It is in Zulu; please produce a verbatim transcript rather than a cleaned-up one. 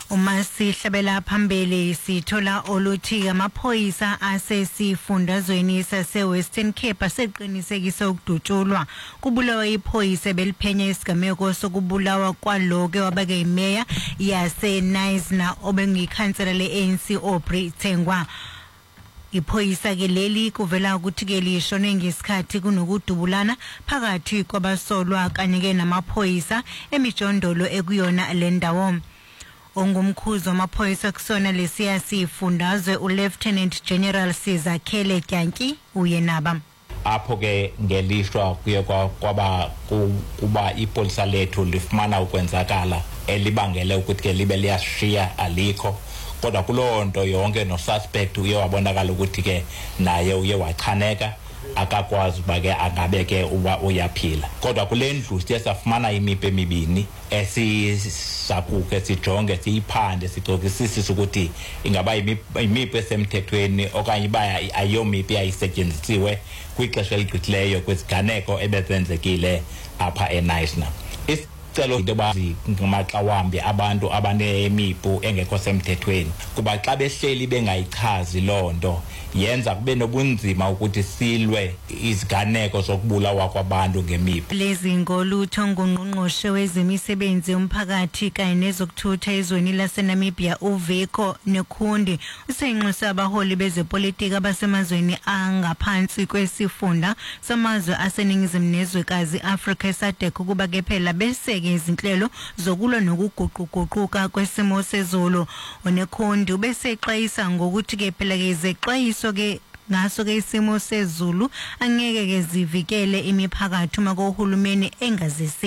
Uma sihlabela phambili sithola oluthi amaphoyisa asesifundazweni sase-Western Cape aseqinisekisa ukudutshulwa kubulawa iphoyisa beliphenya isigameko sokubulawa kwaloke wabake imeya yase-Knysna obengiyikhansela le-A N C Aubrey Thengwa. Iphoyisa ke leli kuvela ukuthi ke lishone ngesikhathi kunokudubulana phakathi kwabasolwa kanye ke namaphoyisa emijondolo ekuyona le ndawo. Ongumkhuzo wamaphoyisa kusona lesiya sifundazwe uLieutenant General Sizakhele Tyanki uyenaba. Apho ke ngelishwa kuye kwaba kuba ipolisa lethu lifumana ukwenzakala elibangele ukuthi ke libe liyashiya alikho, kodwa kulonto yonke no suspect uye wabonakala ukuthi ke naye uye wachaneka akakwazi ukuba ke angabe ke uba uyaphila. Kodwa kule ndlu siye safumana imipi emibini esisakuke sijonge siyiphande sicokisisisa ukuthi ingaba imipi esemthethweni okanye ibaya ayomipi ayisetyenzisiwe kwixesha eligqithileyo kweziganeko ebezenzekile apha eNysna. Isicelo ntobazi ngamaxa wambi abantu abanemipu engekho semthethweni kuba xa behleli bengayichazi lonto yenza kube nobunzima ukuthi silwe iziganeko zokubulawa kwabantu ngemipu. Lezi ngolutho ngungqongqoshe wezemisebenzi yomphakathi kanye nezokuthutha ezweni laseNamibia uViko Nekhundi usenxusa abaholi bezepolitiki abasemazweni angaphansi kwesifunda samazwe aseningizimu nezwekazi Africa SADC ukuba ke phela beseke izinhlelo zokulwa nokuguquguquka kwesimo sezulu. Nekhundi ubesexwayisa ngokuthi ke phela ke izexwayiso ke ngaso ke isimo sezulu angeke ke zivikele imiphakathi uma kohulumeni engazise